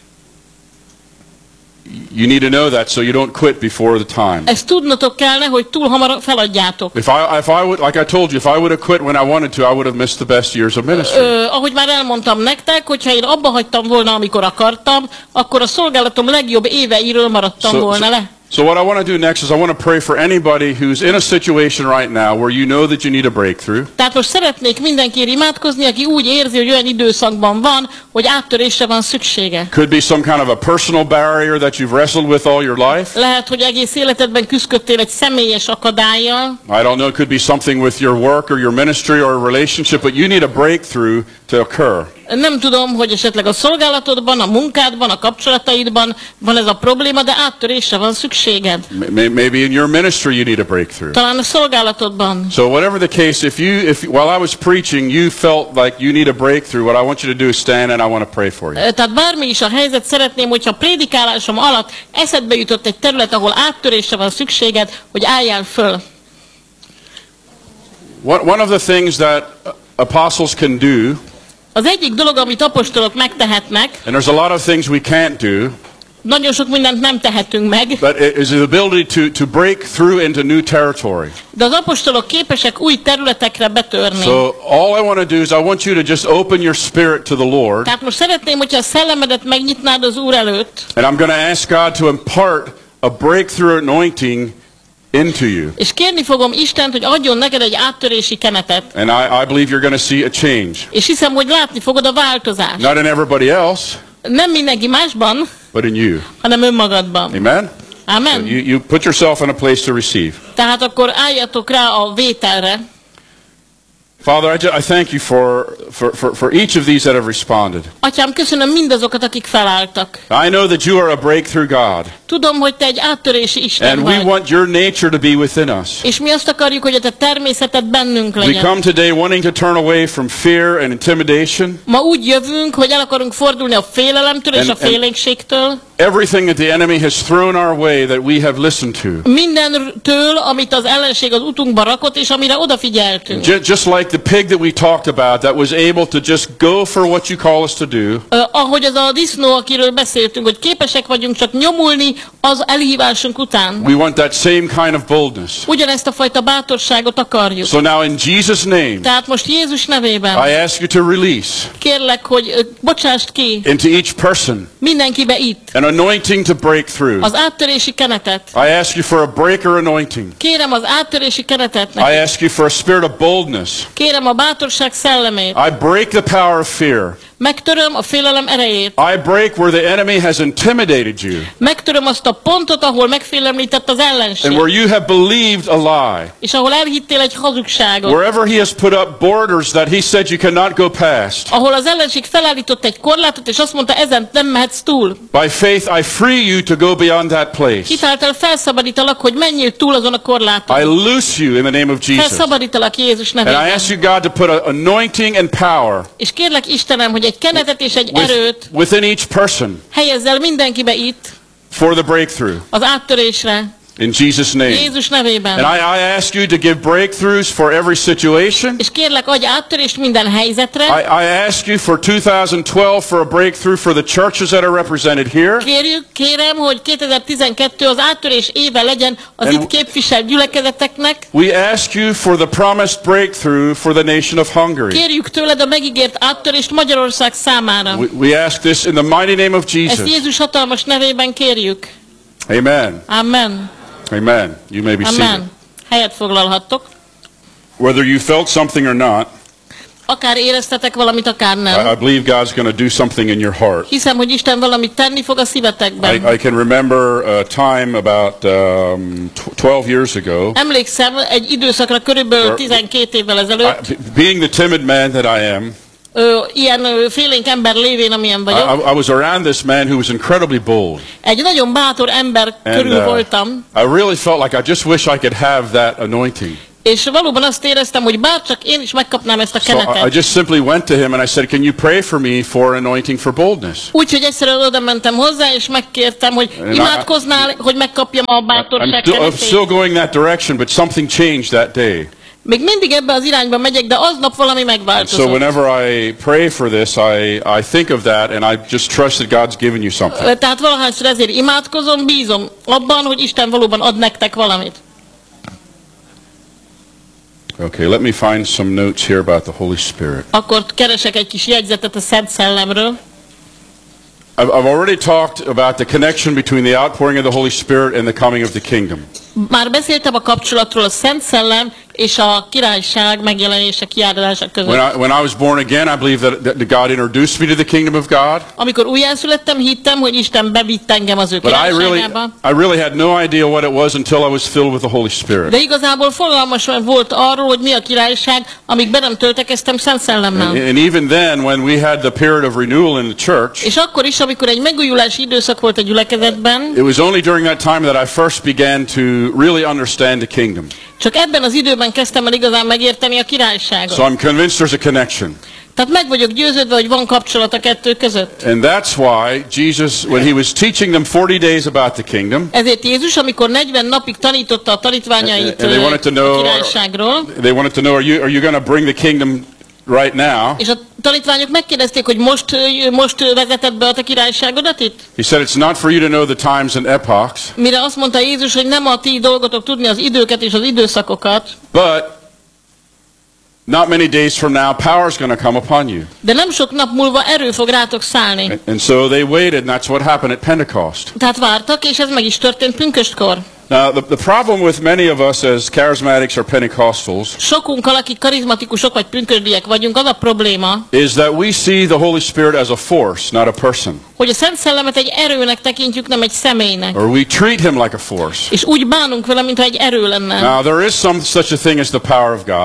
You need to know that so you don't quit before the time. Ezt tudnotok kellene, hogy túl hamar feladjátok. If I would, like I told you, if I would have quit when I wanted to, I would have missed the best years of ministry. Ahogy már elmondtam nektek, hogyha én abba hagytam volna, amikor akartam, akkor a szolgálatom legjobb éveiről maradtam volna le. So what I want to do next is I want to pray for anybody who's in a situation right now where you know that you need a breakthrough. Tehát most szeretnék mindenkiért imádkozni, aki úgy érzi, hogy olyan időszakban van, hogy áttörésre van szüksége. Could be some kind of a personal barrier that you've wrestled with all your life. Lehet, hogy egész életedben küzdködtél egy személyes akadállyal. I don't know, it could be something with your work or your ministry or a relationship, but you need a breakthrough to occur. Nem tudom, hogy esetleg a szolgálatodban, a munkádban, a kapcsolataidban van ez a probléma, de áttörésre van szükséged. Maybe in your ministry you need a breakthrough. Talán a szolgálatodban. So whatever the case, if while I was preaching you felt like you need a breakthrough, what I want you to do is stand and I want to pray for you. Tehát bármi is a helyzet, szeretném, hogyha prédikálásom alatt eszedbe jutott egy terület, ahol áttörésre van szükséged, hogy álljál föl. One of the things that apostles can do. Az egyik dolog, amit apostolok megtehetnek, and there's a lot of things we can't do. Nagyon sok mindent nem tehetünk meg. But it is the ability to break through into new territory. De az apostolok képesek új területekre betörni. So all I want to do is I want you to just open your spirit to the Lord. Tehát most szeretném, hogyha a szellemedet megnyitnád az Úr előtt. And I'm going to ask God to impart a breakthrough anointing into you. És kérni fogom Istent, hogy adjon neked egy áttörési kenetet. And I believe you're going to see a change. És hiszem, hogy látni fogod a változást. Not in everybody else. Nem mindenki másban, but in you. hanem önmagadban. Amen. Amen. So you put yourself in a place to receive. Tehát akkor álljatok rá a vételre. Father, I thank you for each of these that have responded. Atyám, köszönöm mindazokat, akik felálltak. I know that you are a breakthrough God. Tudom, hogy te egy áttörési Isten And we vagy. want your nature to be within us. És mi azt akarjuk, hogy a te természeted bennünk We legyen. come today wanting to turn away from fear and intimidation. Ma úgy jövünk, hogy el akarunk fordulni a félelemtől és a félénkségtől. Everything that the enemy has thrown our way that we have listened to. Mindentől, amit az ellenség az utunkba rakott, és amire odafigyeltünk. Just like the pig that we talked about that was able to just go for what you call us to do. Ahogy az a disznó, akiről beszéltünk, hogy képesek vagyunk csak nyomulni az elhívásunk után. We want that same kind of boldness. Ugyanezt a fajta bátorságot akarjuk. So now in Jesus' name, Tehát most Jézus nevében I ask you to release kérlek, hogy bocsásd ki into each person mindenkibe itt an anointing to break through. az áttörési kenetet. I ask you for a breaker anointing. Kérem az áttörési kenetet I neki. ask you for a spirit of boldness. Kérem a bátorság szellemét. I break the power of fear. Megtöröm a félelem erejét. I break where the enemy has intimidated you Megtöröm azt a pontot, ahol megfélemlített az and ellenség. where you have believed a lie. És ahol elhittél egy hazugságot. Wherever he has put up borders that he said you cannot go past. Ahol az ellenség felállított egy korlátot, és azt mondta, ezen nem mehetsz túl. By faith I free you to go beyond that place. Hitáltal felszabadítalak, hogy menjél túl azon a korláton. I loose you in the name of Jesus. Felszabadítalak Jézus And I nevében. ask you, God, to put an anointing and power És kérlek Istenem, hogy egy kenetet és egy erőt within each person helyezz el mindenkibe itt, for the breakthrough. az áttörésre, In Jesus' name. Jézus nevében. And I ask you to give breakthroughs for every situation. És kérlek, adj áttörést minden helyzetre. I ask you for 2012 for a breakthrough for the churches that are represented here. Kérem, hogy 2012 az áttörés éve legyen az And itt képviselt gyülekezeteknek. We ask you for the promised breakthrough for the nation of Hungary. Kérjük tőled a megígért áttörést Magyarország számára. We ask this in the mighty name of Ezt Jesus. Jézus hatalmas nevében kérjük. Amen. Amen. Amen. You may be seated. Amen. Helyet foglalhattok. Whether you felt something or not, Akár éreztetek valamit, akár nem. I believe God's going to do something in your heart. Hiszem, hogy Isten valamit tenni fog a szívetekben. I can remember a time about 12 years ago. Emlékszem egy időszakra körülbelül 12 évvel ezelőtt, Being the timid man that I am, ilyen félénk ember lévén, amilyen vagyok, I was around this man who was incredibly bold. egy nagyon bátor ember körül voltam, I really felt like I just wish I could have that anointing. és valóban azt éreztem, hogy bárcsak én is megkapnám ezt a So I kenetet. just simply went to him and I said, can you pray for me for anointing for boldness? Úgyhogy egyszerűen oda mentem hozzá, és megkértem, hogy imádkoznál, hogy megkapjam a bátorság I'm kenetét. still going that direction, but something changed that day. Még mindig ebbe az irányba megyek, de aznap valami So megváltozott. whenever I pray for this, I think of that and I just trust that God's given you something. Tehát valahányszor ezért imádkozom, bízom abban, hogy Isten valóban ad nektek valamit. Okay, let me find some notes here about the Holy Spirit. Akkor keresek egy kis jegyzetet a Szent Szellemről. I've already talked about the connection between the outpouring of the Holy Spirit and the coming of the kingdom. Már beszéltem a kapcsolatról a Szent Szellem és a királyság megjelenése, kiáradása között. When I was born again, I believe that God introduced me to the kingdom of God. Amikor újjászülettem, hittem, hogy Isten bevitt engem az ő But királyságába. I really had no idea what it was until I was filled with the Holy Spirit. De igazából fogalmam sem volt arról, hogy mi a királyság, amíg be nem töltekeztem Szent Szellemmel. And even then, when we had the period of renewal in the church, És akkor is, amikor egy megújulási időszak volt a gyülekezetben, it was only during that time that I first began to really understand the kingdom. csak ebben az időben kezdtem el igazán megérteni a királyságot. So I'm convinced there's a connection. Tehát meg vagyok győződve, hogy van kapcsolat a kettő között. And that's why Jesus, when he was teaching them 40 days about the kingdom, Ezért Jézus, amikor 40 napig tanította a tanítványait And they wanted to a know- királyságról, they wanted to know, are you going to bring the kingdom right now? és a tanítványok megkérdezték, hogy most vezeted be a te királyságodat itt? He said, it's not for you to know the times and epochs, Mire azt mondta Jézus, hogy nem a ti dolgotok tudni az időket és az időszakokat, but not many days from now, power is going to come upon you. de nem sok nap múlva erő fog rátok szállni. And so they waited, and that's what happened at Pentecost. Tehát vártak, és ez meg is történt pünköstkor. Now, the problem with many of us as charismatics or Pentecostals Sokunkkal, akik karizmatikusok vagy pünkösdiek vagyunk, az a probléma, is that we see the Holy Spirit as a force, not a person. hogy a Szent Szellemet egy erőnek tekintjük, nem egy személynek. Or we treat him like a force. És úgy bánunk vele, mintha egy erő lenne. Now, there is such a thing as the power of God.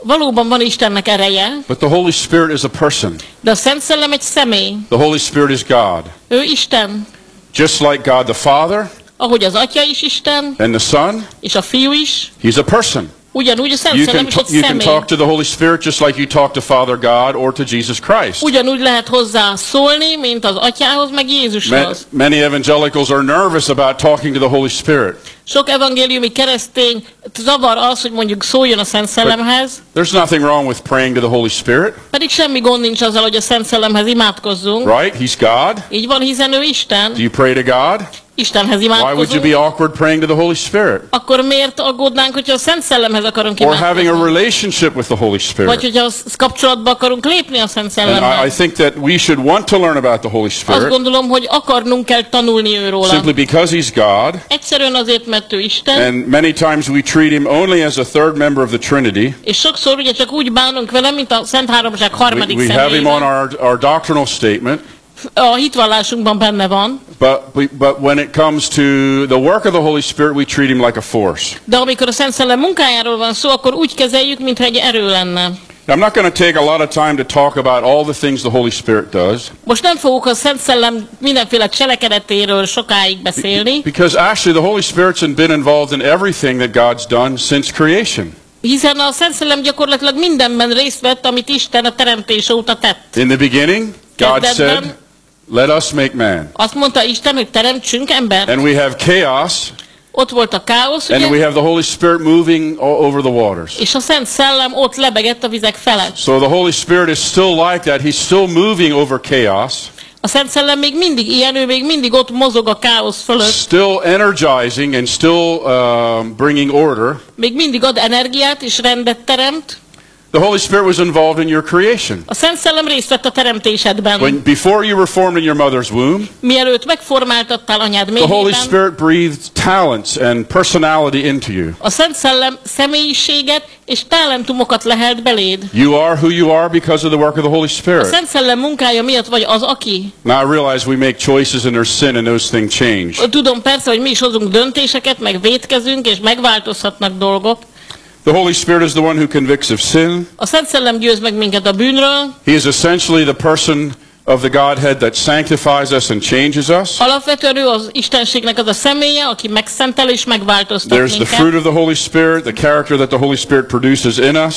Valóban van Istennek ereje, but the Holy Spirit is a person. de a Szent Szellem egy személy. The Holy Spirit is God. Ő Isten. Just like God the Father Ahogy az Atya is Isten, and the Son, és a Fiú is, He's a person. ugyanúgy a Szent You Szellem can, is egy you can személy. talk to the Holy Spirit just like you talk to Father God or to Jesus Christ. Ugyanúgy lehet hozzá szólni, mint az Atyához, meg Jézushoz. Many evangelicals are nervous about talking to the Holy Spirit. Sok evangéliumi keresztény zavar az, hogy mondjuk szóljon a Szent Szellemhez, There's nothing wrong with praying to the Holy Spirit, pedig semmi gond nincs azzal, hogy a Szent Szellemhez imádkozzunk. right? He's God. Így van, hiszen ő Isten. Do you pray to God? Istenhez Why would you imádkozunk. be awkward praying to the Holy Spirit? Akkor miért aggódnánk, hogyha a Szent Szellemhez akarunk Or having a imádkozni? relationship with the Holy Vagy Spirit? hogyha kapcsolatba akarunk lépni a Szent And I Szellemmel. think that we should want to learn about the Holy Azt Spirit gondolom, hogy akarnunk kell tanulni őróla. simply because He's God. Egyszerűen azért, mert ő Isten, And many times we treat Him only as a third member of the Trinity. és sokszor ugye csak úgy bánunk vele, mint a Szent Háromság harmadik We have Him on személyében. our doctrinal statement. A hitvallásunkban benne van, But when it comes to the work of the Holy Spirit, we treat Him like a force. de amikor a Szent Szellem munkájáról van szó, akkor úgy kezeljük, mintha egy erő lenne. I'm not going to take a lot of time to talk about all the things the Holy Spirit does, Most nem fogok a Szent Szellem mindenféle cselekedetéről sokáig beszélni, because actually the Holy Spirit's been involved in everything that God's done since creation. hiszen a Szent Szellem gyakorlatilag mindenben részt vett, amit Isten a teremtés óta tett. In the beginning, God said, "Let us make man." Azt mondta Isten, hogy teremtsünk embert. And we have chaos, Ott volt a káosz, and we ugye? have the Holy Spirit moving all over the waters. És a Szent Szellem ott lebegett a vizek felett. So the Holy Spirit is still like that. He's still moving over chaos, A Szent Szellem még mindig ilyen, ő még mindig ott mozog a káosz fölött. still energizing and still bringing order. Még mindig ad energiát és rendet teremt. The Holy Spirit was involved in your creation. A Szent Szellem részt vett a teremtésedben. Before you were formed in your mother's womb, Mielőtt megformáltattál anyád the Holy méhében, Spirit breathed talents and personality into you. a Szent Szellem személyiséget és talentumokat lehelt beléd. You are who you are because of the work of the Holy A Spirit. Szent Szellem munkája miatt vagy az, aki. Now I realize we make choices and there's sin and those things change. Tudom persze, hogy mi is hozunk döntéseket, meg vétkezünk, és megváltozhatnak dolgok. The Holy Spirit is the one who convicts of sin. A Szent Szellem győz meg minket a bűnről. He is essentially the person of the Godhead that sanctifies us and changes us. Alapvetően ő az Istenségnek az a személye, aki megszentel és megváltoztat There's the minket. fruit of the Holy Spirit, the character that the Holy Spirit produces in us.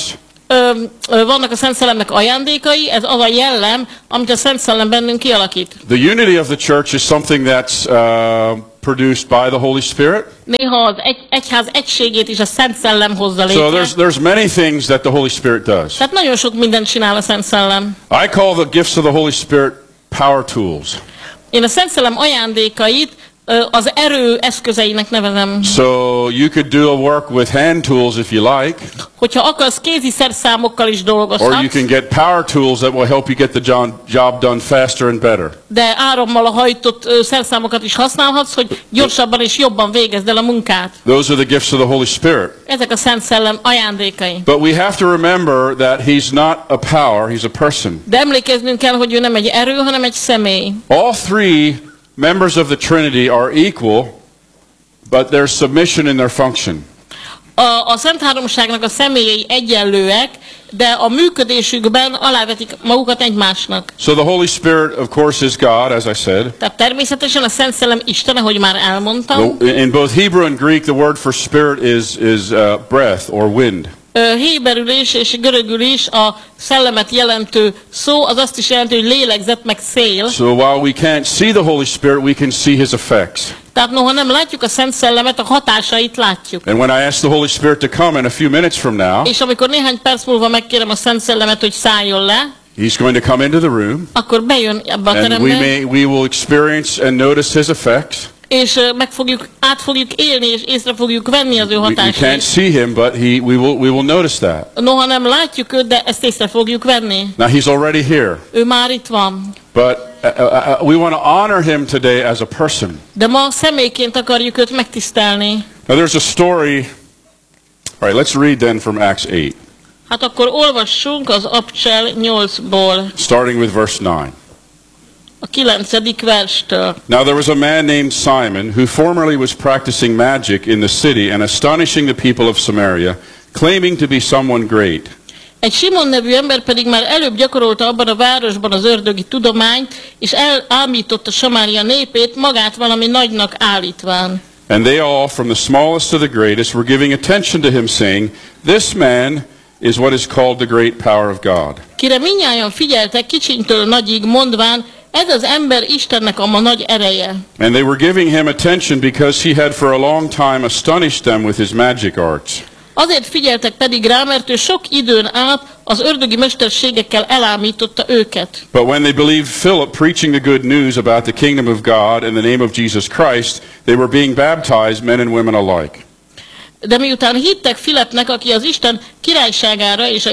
Vannak a Szent Szellemnek ajándékai, ez az a jellem, amit a Szent Szellem bennünk kialakít. The unity of the church is something that's produced by the Holy Spirit. Néha az egyház egységét is a Szent Szellem hozza So létre. there's many things that the Holy Spirit does. Tehát nagyon sok mindent csinál a Szent Szellem. I call the gifts of the Holy Spirit power tools. Én a Szent Szellem ajándékait az erő eszközeinek nevezem. So you could do a work with hand tools if you like, Hogyha akarsz, kézi szerszámokkal is or you dolgozhatsz, can get power tools that will help you get the job done faster and better. de árammal hajtott szerszámokat is használhatsz, hogy gyorsabban és jobban végezd el a munkát. Those are the gifts of the Holy Spirit. Ezek a Szent Szellem ajándékai. But we have to remember that He's not a power, He's a person. De emlékeznünk kell, hogy ő nem egy erő, hanem egy személy. All three members of the Trinity are equal, but there's submission in their function. A Szent Háromságnak a személyei egyenlőek, de a működésükben alávetik magukat egymásnak. So the Holy Spirit, of course, is God, as I said. Tehát természetesen a Szent Szellem Isten, ahogy már elmondtam. In both Hebrew and Greek, the word for spirit is breath or wind. Héberül is és görögül is a szellemet jelentő szó, az azt is jelenti, hogy lélegzet meg szél. So while we can't see the Holy Spirit, we can see His effects. Tehát noha nem látjuk a Szent Szellemet, a hatásait látjuk. And when I ask the Holy Spirit to come in a few minutes from now, És amikor néhány perc múlva megkérem a Szent Szellemet, hogy szálljon le, He's going to come into the room, akkor bejön ebbe a and terembe, we will experience and notice His effects. és át fogjuk élni, és észre fogjuk venni az ő We can't hatásait. see Him, but we will notice that. Noha nem látjuk őt, de ezt észre fogjuk venni. Now He's already here, Ő már itt van. but we want to honor Him today as a person. De ma személyként akarjuk őt megtisztelni. Now there's a story. All right, let's read then from Acts 8, Hát akkor olvassunk az Abcsel 8-ból, starting with verse 9. a 9. verstől. Now there was a man named Simon who formerly was practicing magic in the city and astonishing the people of Samaria, claiming to be someone great. Egy Simon nevű ember pedig már előbb gyakorolta abban a városban az ördögi tudományt, és elámította Samária népét, magát valami nagynak állítván. And they all, from the smallest to the greatest, were giving attention to him, saying, "This man is what is called the great power of God." Kire mindnyájan figyeltek kicsintől nagyig, mondván, ez az ember Istennek a ma nagy ereje. And they were giving him attention because he had for a long time astonished them with his magic arts. Azért figyeltek pedig rá, mert ő sok időn át az ördögi mesterségekkel elámította őket. But when they believed Philip preaching the good news about the kingdom of God in the name of Jesus Christ, they were being baptized, men and women alike. De miután hittek Filipnek, aki az Isten királyságára és a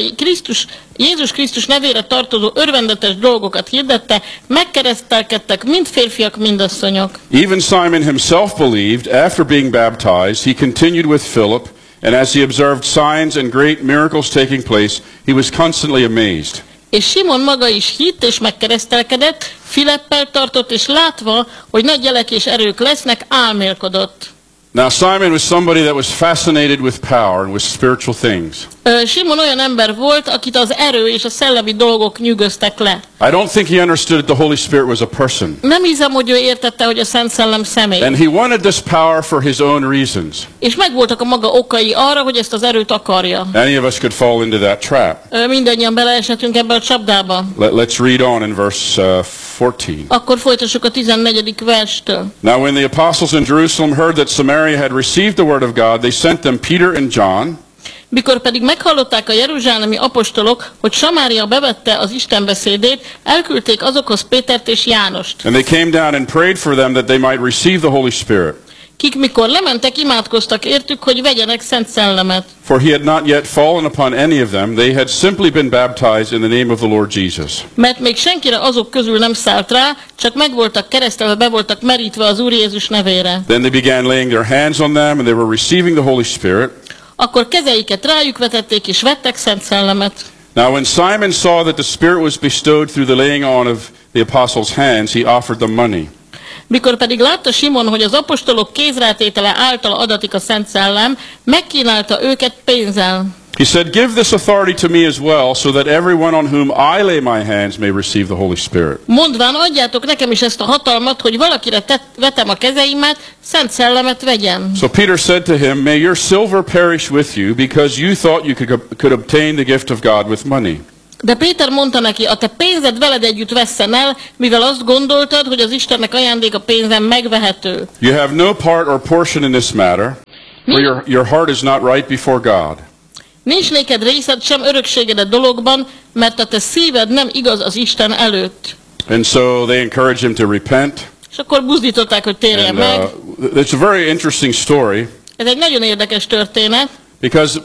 Jézus Krisztus nevére tartozó örvendetes dolgokat hirdette, megkeresztelkedtek mind férfiak, mind asszonyok. Even Simon himself believed. After being baptized, he continued with Philip, and as he observed signs and great miracles taking place, he was constantly amazed. És Simon maga is hitt és megkeresztelkedett, Filippel tartott, és látva, hogy nagy jelek és erők lesznek, álmélkodott. Now Simon was somebody that was fascinated with power and with spiritual things. Simon olyan ember volt, akit az erő és a szellemi dolgok nyűgöztek le. I don't think he understood that the Holy Spirit was a person. Nem hiszem, hogy ő értette, hogy a Szent Szellem személy. And he wanted this power for his own reasons. És megvoltak a maga okai arra, hogy ezt az erőt akarja. Any of us could fall into that trap. Mindannyian beleeshetünk ebbe a csapdába. Let's read on in verse 14. Akkor folytassuk a 14. verstől. Now when the apostles in Jerusalem heard that Samaria had received the word of God, they sent them Peter and John. Mikor pedig meghallották a jeruzsálemi apostolok, hogy Samária bevette az Isten beszédét, elküldték azokhoz Pétert és Jánost. And they came down and prayed for them that they might receive the Holy Spirit. Kik mikor lementek, imádkoztak értük, hogy vegyenek Szent Szellemet. For he had not yet fallen upon any of them, they had simply been baptized in the name of the Lord Jesus. Mert még senkire azok közül nem szállt rá, csak meg voltak keresztelve, be voltak merítve az Úr Jézus nevére. Then they began laying their hands on them, and they were receiving the Holy Spirit. Akkor kezeiket rájuk vetették, és vettek Szent Szellemet. Now when Simon saw that the Spirit was bestowed through the laying on of the apostles' hands, he offered them money. Mikor pedig látta Simon, hogy az apostolok kézrátétele által adatik a Szent Szellem, megkínálta őket pénzzel. He said, "Give this authority to me as well, so that everyone on whom I lay my hands may receive the Holy Spirit." Mondván, adjátok nekem is ezt a hatalmat, hogy valakire vetem a kezeimet, Szent Szellemet vegyem. So Peter said to him, "May your silver perish with you, because you thought you could obtain the gift of God with money." De Péter mondta neki, a te pénzed veled együtt vesszen el, mivel azt gondoltad, hogy az Istennek ajándék a pénzem megvehető. You have no part or portion in this matter, for your heart is not right before God. Nincs néked részed, sem örökséged a dologban, mert a te szíved nem igaz az Isten előtt. And so they encouraged him to repent. És akkor buzdították, hogy térjen And meg. it's a very interesting story, Ez egy nagyon érdekes történet, because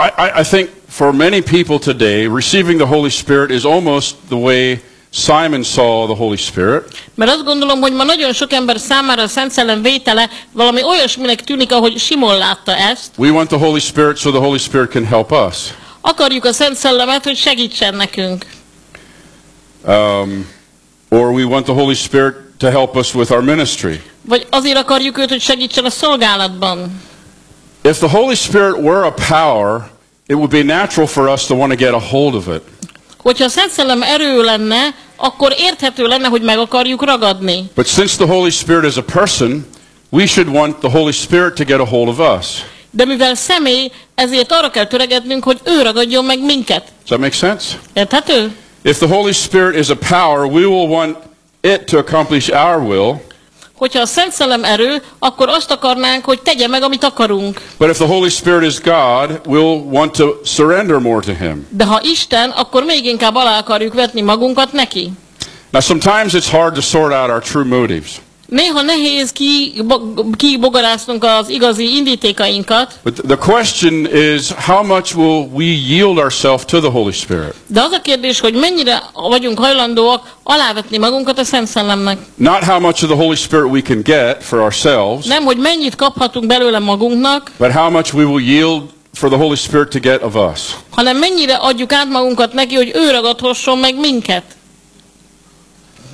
I think for many people today, receiving the Holy Spirit is almost the way Simon saw the Holy Spirit. mert azt gondolom, hogy ma nagyon sok ember számára a Szent Szellem vétele valami olyasminek tűnik, ahogy Simon látta ezt. We want the Holy Spirit so the Holy Spirit can help us. Akarjuk a Szent Szellemet, hogy segítsen nekünk. Or we want the Holy Spirit to help us with our ministry. Vagy azért akarjuk őt, hogy segítsen a szolgálatban. If the Holy Spirit were a power, it would be natural for us to want to get a hold of it. Hogyha a Szent Szellem erő lenne, akkor érthető lenne, hogy meg akarjuk ragadni. But since the Holy Spirit is a person, we should want the Holy Spirit to get a hold of us. De mivel személy, ezért arra kell töregednünk, hogy ő ragadjon meg minket. Does that make sense? Érthető? If the Holy Spirit is a power, we will want it to accomplish our will. Hogyha a Szent Szellem erő, akkor azt akarnánk, hogy tegye meg, amit akarunk. But if the Holy Spirit is God, we'll want to surrender more to Him. De ha Isten, akkor még inkább alá akarjuk vetni magunkat neki. Now sometimes it's hard to sort out our true motives. Néha nehéz kibogarásznunk az igazi indítékainkat, But the question is, how much will we yield ourselves to the Holy Spirit? de az a kérdés, hogy mennyire vagyunk hajlandóak alávetni magunkat a Szent Szellemnek. Not how much of the Holy Spirit we can get for ourselves, Nem, hogy mennyit kaphatunk belőle magunknak, but how much we will yield for the Holy Spirit to get of us. hanem mennyire adjuk át magunkat neki, hogy ő ragadhasson meg minket.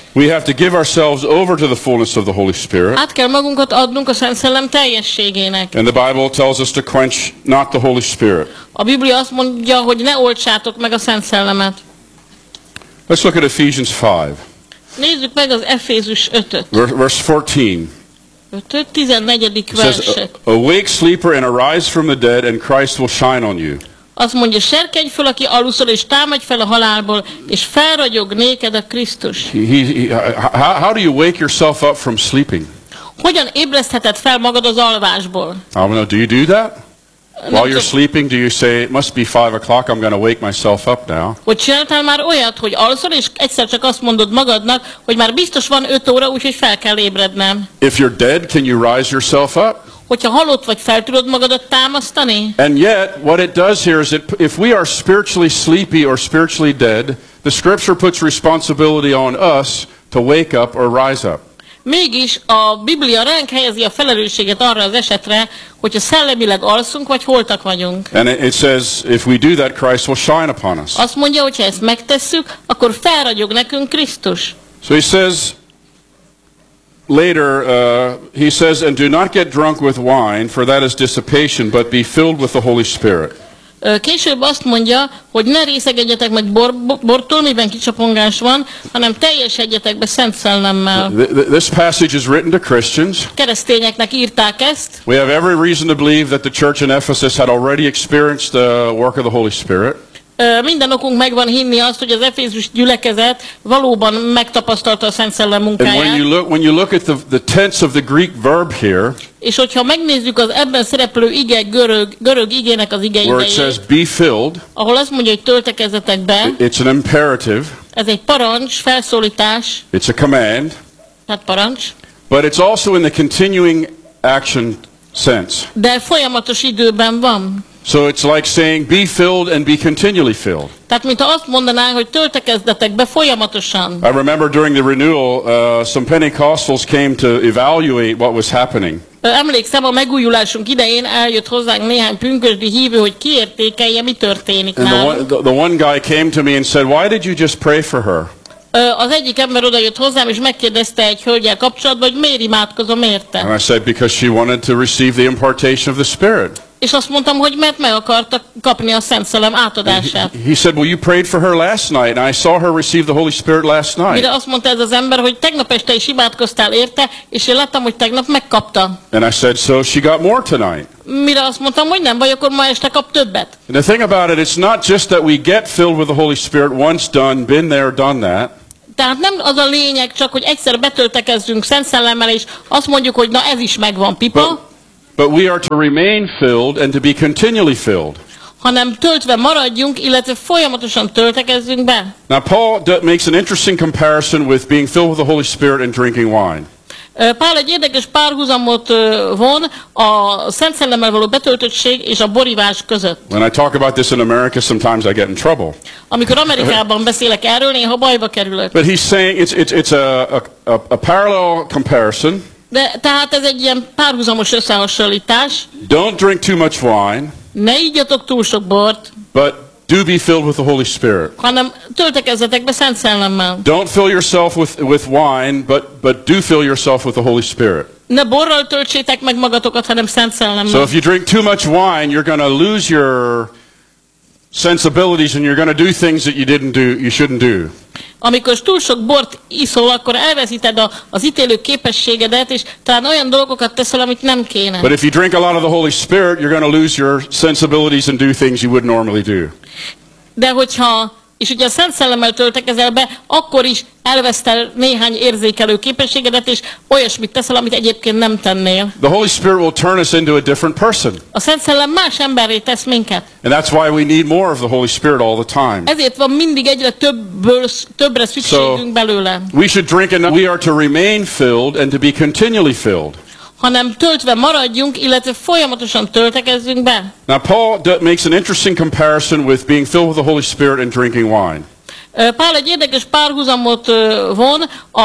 We have to give ourselves over to the fullness of the Holy Spirit. Át kell magunkat adnunk a Szent Szellem teljességének. And the Bible tells us to quench not the Holy Spirit. A Biblia azt mondja, hogy ne oltsátok meg a Szent Szellemet. Let's look at Ephesians 5. Nézzük meg az Efézus 5-öt. Verse 14. 14. It says, verset. awake, sleeper, and arise from the dead, and Christ will shine on you. Azt mondja, serkedj föl, aki aluszol, és támadj fel a halálból, és felragyog néked a Krisztus. How do you wake yourself up from sleeping? Hogyan ébresztheted fel magad az alvásból? I don't know, do you do that? While you're sleeping, do you say, it must be 5 o'clock, I'm going to wake myself up now? Hogy csináltál már olyat, hogy alszol, és egyszer csak azt mondod magadnak, hogy már biztos van 5 óra, úgyhogy fel kell ébrednem. If you're dead, can you rise yourself up? Hogyha halott vagy, fel tudod magadat támasztani? And yet, what it does here is that if we are spiritually sleepy or spiritually dead, the Scripture puts responsibility on us to wake up or rise up. Mégis a Biblia ránk helyezi a felelősséget arra az esetre, hogyha szellemileg alszunk, vagy holtak vagyunk. And it says, if we do that, Christ will shine upon us. Azt mondja, hogy ha ezt megtesszük, akkor felragyog nekünk Krisztus. So he says, later, he says, and do not get drunk with wine, for that is dissipation, but be filled with the Holy Spirit. Később azt mondja, hogy ne részegedjetek meg bortól, miben kicsapongás van, hanem teljesedjetek be Szent Szellemmel. This passage is written to Christians. Keresztényeknek írták ezt. We have every reason to believe that the church in Ephesus had already experienced the work of the Holy Spirit. Minden okunk megvan hinni azt, hogy az Efézus gyülekezet valóban megtapasztalta a Szent Szellem munkáját. And when you look at the tense of the Greek verb here, és hogyha megnézzük az ebben szereplő ige görög igének az where it says igeit, be filled, ahol azt mondja, hogy töltekezzetek be, it's an imperative, ez egy parancs, felszólítás, it's a command, tehát parancs, but it's also in the continuing action sense. de folyamatos időben van. So it's like saying be filled and be continually filled. Tehát mintha azt mondanánk, hogy töltekezzetek be folyamatosan. I remember during the renewal, some Pentecostals came to evaluate what was happening. Emlékszem, a megújulásunk idején eljött hozzánk néhány pünkösdi hívő, hogy kiértékelje, mi történik And nálunk. the one guy came to me and said, why did you just pray for her? Az egyik ember oda jött hozzám, és megkérdezte egy hölgyel kapcsolatban, hogy miért imádkozom érte. And I said, because she wanted to receive the impartation of the Spirit. És azt mondtam, hogy mert meg akarta kapni a Szent Szellem átadását. He said, well, you prayed for her last night, and I saw her receive the Holy Spirit last night. Mire azt mondta ez az ember, hogy tegnap este is imádkoztál érte, és én láttam, hogy tegnap megkapta. And I said, so she got more tonight. Mire azt mondtam, hogy nem baj, akkor ma este kap többet. And the thing about it, it's not just that we get filled with the Holy Spirit once done, been there, done that. Tehát nem az a lényeg csak, hogy egyszer betöltekezzünk Szent Szellemmel, és azt mondjuk, hogy na ez is megvan, pipa. But we are to remain filled and to be continually filled. Hanem töltve maradjunk, illetve folyamatosan töltekezzünk be. Now Paul makes an interesting comparison with being filled with the Holy Spirit and drinking wine. Pál egy érdekes párhuzamot von a Szent Szellemmel való betöltöttség és a borivás között. When I talk about this in America, sometimes I get in trouble. Amikor Amerikában beszélek erről, néha bajba kerülök. But he's saying it's a parallel comparison. De tehát ez egy ilyen párhuzamos összehasonlítás. Don't drink too much wine. Ne igyatok túl sok bort. But do be filled with the Holy Spirit. Hanem töltekezzetek be Szent Szellemmel. Don't fill yourself with wine, but do fill yourself with the Holy Spirit. Ne borral töltsétek meg magatokat, hanem Szent Szellemmel. So if you drink too much wine, you're going to lose your sensibilities and you're going to do things that you shouldn't do. Amikor túl sok bort iszol, akkor elveszíted az ítélő képességedet, és talán olyan dolgokat teszel, amit nem kéne. But if you drink a lot of the Holy Spirit, you're going to lose your sensibilities and do things you would normally do. De hogyha a Szent Szellemmel töltekezel be, akkor is elvesztel néhány érzékelő képességedet, és olyasmit teszel, amit egyébként nem tennél. The Holy Spirit will turn us into a different person. A Szent Szellem más emberré tesz minket. And that's why we need more of the Holy Spirit all the time. Ezért van mindig egyre többre szükségünk belőle. We should drink and we are to remain filled and to be continually filled. Hanem töltve maradjunk, illetve folyamatosan töltekezzünk be. Now Paul makes an interesting comparison with being filled with the Holy Spirit and drinking wine. Pál egy érdekes párhuzamot von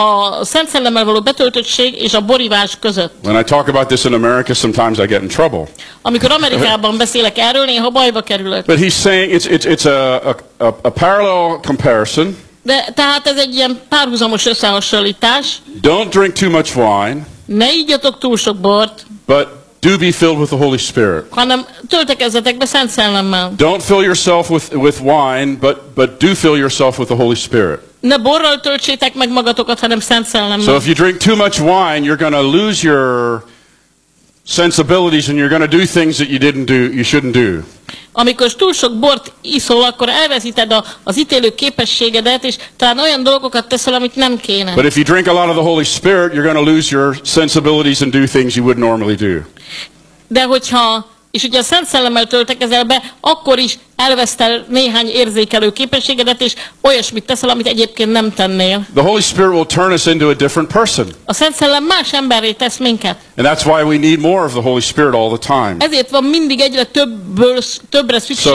a Szent Szellemmel való betöltöttség és a borivás között. When I talk about this in America, sometimes I get in trouble. Amikor Amerikában beszélek erről, néha bajba kerülök. But he's saying it's a parallel comparison. De tehát ez egy ilyen párhuzamos összehasonlítás. Don't drink too much wine, Ne igyatok túl sok bort, but do be filled with the Holy Spirit. hanem töltekezzetek be Szent Szellemmel. Don't fill yourself with wine, but do fill yourself with the Holy Spirit. Ne borral töltsétek meg magatokat, hanem Szent Szellemmel. So if you drink too much wine, you're going to lose your sensibilities and you're going to do things that you shouldn't do. Amikor túl sok bort iszol, akkor elveszíted az ítélő képességedet, és talán olyan dolgokat teszel, amit nem kéne. But if you drink a lot of the Holy Spirit, you're going to lose your sensibilities and do things you would normally do. De hogyha a Szent Szellemmel töltekezel be, akkor is elvesztel néhány érzékelő képességedet, és olyasmit teszel, amit egyébként nem tennél. The Holy Spirit will turn us into a different person. A Szent Szellem más emberré tesz minket. And that's why we need more of the Holy Spirit all the time. Ezért van mindig egyre többre szükség